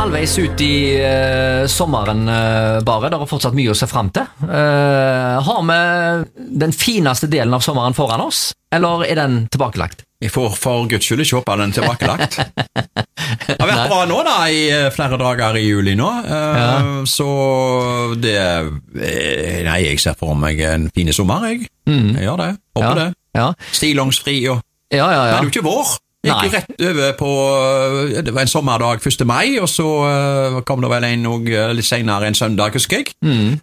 halvveis ut i sommeren bare. Det har fortsatt mye å se frem til. Har vi den fineste delen av sommeren foran oss, eller er den tilbakelagt? Jeg får for Guds skyld ikke håpe den tilbakelagt. Det har vært bra nå da, i flere dager i juli nå. Så det... Nei, jeg ser for meg en fin sommer, jeg. Jeg gjør det, håper det. Ja. Stilongsfri og... Ja. Men det er jo ikke vår. Jeg gikk jo rett over på, det var en sommerdag 1. mai, og så kom det vel en litt senere en søndag, husker jeg.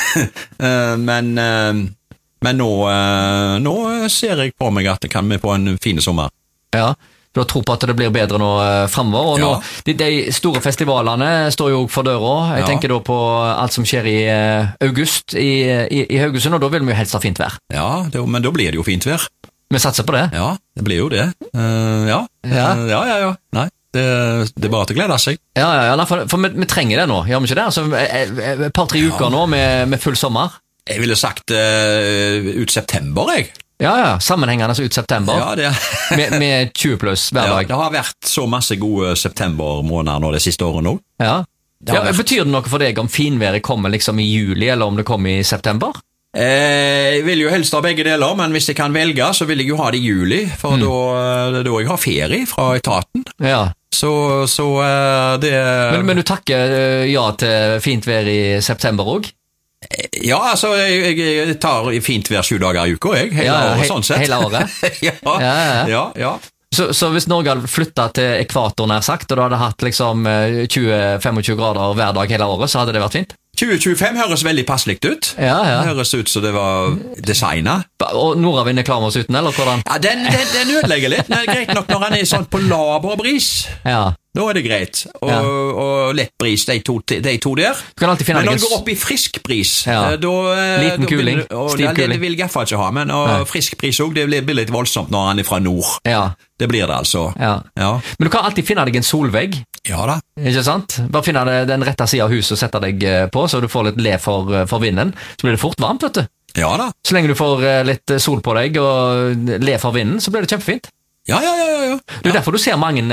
Men nå ser jeg på meg at det kan vi få en fin sommer. Ja, du har tro på at det blir bedre nå fremover, og nå, de store festivalene står jo for døra. Jeg tenker da på alt som skjer i august i Haugesund, og da vil vi jo helst ha fint vær. Ja, men da blir det jo fint vær. Vi satser på det. Ja, det blir jo det. Ja. Nei, det er bare til å glede seg. Ja, for vi trenger det nå, gjør vi ikke det? Altså, et par-tre uker nå med full sommer. Jeg ville sagt ut september, jeg. Ja, sammenhengende ut september. Ja, det med 20 pluss hver dag. Ja, det har vært så masse gode septembermåneder nå det siste året nå. Ja. Betyr det noe for deg om finværet kommer liksom i juli, eller om det kommer i september? Jeg vil jo helst ha begge deler, men hvis jeg kan velge, så vil jeg jo ha det i juli, for da jeg har ferie fra etaten. Ja. Så det... Men du takker ja til fint vær i september også? Ja, altså, jeg tar fint vær 7 dager i uka, jeg. Hele året, sånn sett. Hele året? Ja. Så hvis Norge hadde flyttet til ekvator nær sagt, og du hadde hatt liksom 20-25 grader hver dag hele året, så hadde det vært fint? 2025 høres veldig passelig ut. Ja. Det høres ut som det var designet. Og Nordavind klar med oss uten, eller hvordan? Ja, den ødelegger litt. Det er greit nok når han er sånn på laber bris. Ja. Da er det greit. Og lett bris, de to der. Men når det går opp i frisk bris, liten kuling, stiv kuling. Det vil jeg i hvert fall ikke ha, men frisk bris også, det blir litt voldsomt når han er fra nord. Ja. Det blir det altså. Ja. Men du kan alltid finne deg en solvegg. Ja da. Ikke sant? Bare finne den rette siden av huset og sette deg på, så du får litt le for vinden. Så blir det fort varmt, vet du. Ja da. Så lenge du får litt sol på deg og le for vinden, så blir det kjempefint. Ja. Det er derfor du ser mange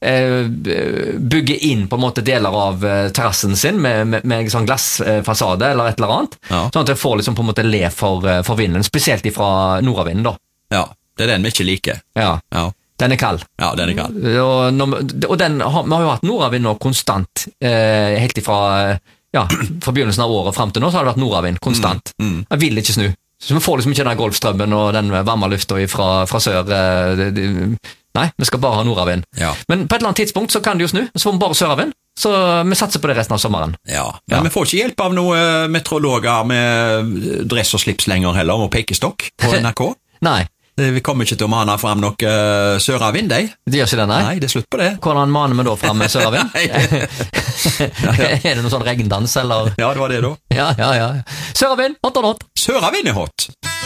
bygge inn på en måte deler av terrassen sin med en sånn glassfasade eller et eller annet, sånn at det får liksom på en måte le for vinden, spesielt fra nordavinden da. Ja, det er den vi ikke liker. Ja. Den er kald. Ja, den er kald. Og vi har jo hatt nordavind nå konstant, helt fra begynnelsen av året frem til nå, så har det vært nordavind konstant. Jeg vil ikke snu. Så vi får liksom ikke den golfstrømmen og den varme lufta fra sør. Nei, vi skal bare ha nordavind. Ja. Men på et eller annet tidspunkt så kan det jo snu, så får vi bare søravind. Så vi satser på det resten av sommeren. Ja, men vi får ikke hjelp av noen meteorologer med dress og slips lenger heller, og pekestokk på NRK. Nei. Vi kommer ikke til å mane frem noe søravind, de. Det gjør ikke det, nei? Nei, det er slutt på det. Hvordan maner vi da frem med søravind? Er det noen sånn regndans, eller? Ja, det var det da. Ja. Søravind, hot or not? Søravind er hot.